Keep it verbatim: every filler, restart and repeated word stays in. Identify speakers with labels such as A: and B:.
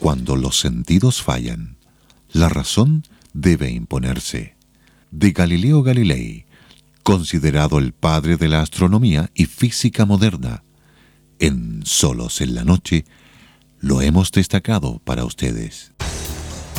A: Cuando los sentidos fallan, la razón debe imponerse. De Galileo Galilei, considerado el padre de la astronomía y física moderna, en Solos en la Noche, lo hemos destacado para ustedes.